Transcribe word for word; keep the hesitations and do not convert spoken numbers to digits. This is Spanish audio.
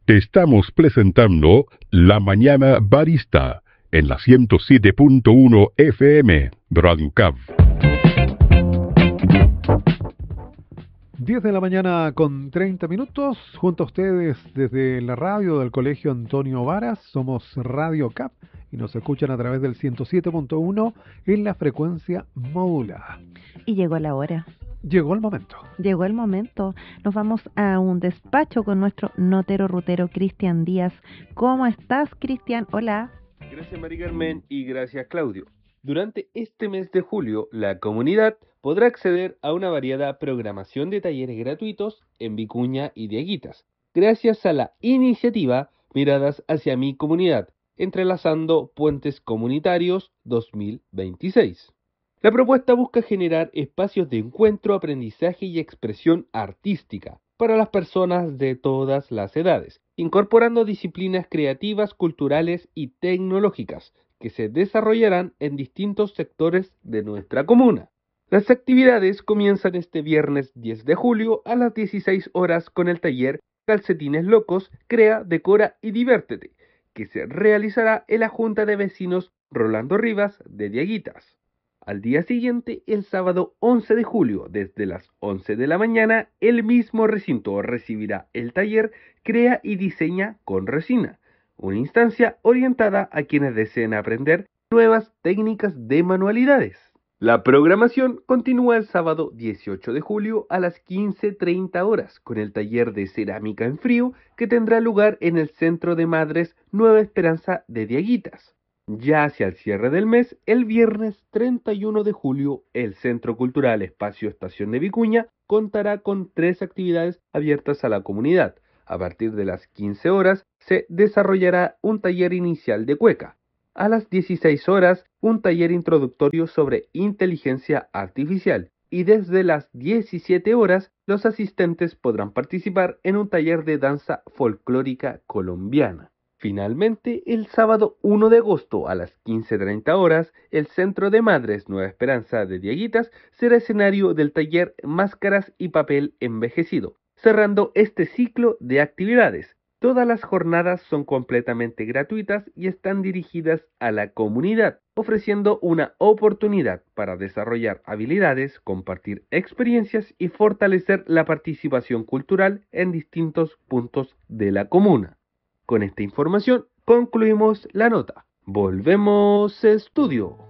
Te estamos presentando La Mañana Barista en la ciento siete punto uno F M, Radio Cab. diez de la mañana con treinta minutos, junto a ustedes desde la radio del Colegio Antonio Varas. Somos Radio Cap y nos escuchan a través del ciento siete punto uno en la frecuencia modulada. Y llegó la hora. Llegó el momento. Llegó el momento. Nos vamos a un despacho con nuestro notero rutero Cristian Díaz. ¿Cómo estás, Cristian? Hola. Gracias, Mari Carmen, y gracias, Claudio. Durante este mes de julio, la comunidad podrá acceder a una variada programación de talleres gratuitos en Vicuña y Dieguitas, gracias a la iniciativa Miradas hacia mi comunidad, entrelazando puentes comunitarios dos mil veintiséis. La propuesta busca generar espacios de encuentro, aprendizaje y expresión artística para las personas de todas las edades, incorporando disciplinas creativas, culturales y tecnológicas que se desarrollarán en distintos sectores de nuestra comuna. Las actividades comienzan este viernes diez de julio a las dieciséis horas con el taller Calcetines Locos, Crea, Decora y Diviértete, que se realizará en la Junta de Vecinos Rolando Rivas de Dieguitas. Al día siguiente, el sábado once de julio, desde las once de la mañana, el mismo recinto recibirá el taller Crea y Diseña con Resina, una instancia orientada a quienes deseen aprender nuevas técnicas de manualidades. La programación continúa el sábado dieciocho de julio a las quince treinta horas con el taller de cerámica en frío que tendrá lugar en el Centro de Madres Nueva Esperanza de Dieguitas. Ya hacia el cierre del mes, el viernes treinta y uno de julio, el Centro Cultural Espacio Estación de Vicuña contará con tres actividades abiertas a la comunidad. A partir de las quince horas se desarrollará un taller inicial de cueca. A las dieciséis horas, un taller introductorio sobre inteligencia artificial. Y desde las diecisiete horas, los asistentes podrán participar en un taller de danza folclórica colombiana. Finalmente, el sábado uno de agosto a las quince treinta horas, el Centro de Madres Nueva Esperanza de Dieguitas será escenario del taller Máscaras y Papel Envejecido, cerrando este ciclo de actividades. Todas las jornadas son completamente gratuitas y están dirigidas a la comunidad, ofreciendo una oportunidad para desarrollar habilidades, compartir experiencias y fortalecer la participación cultural en distintos puntos de la comuna. Con esta información concluimos la nota. Volvemos a estudio.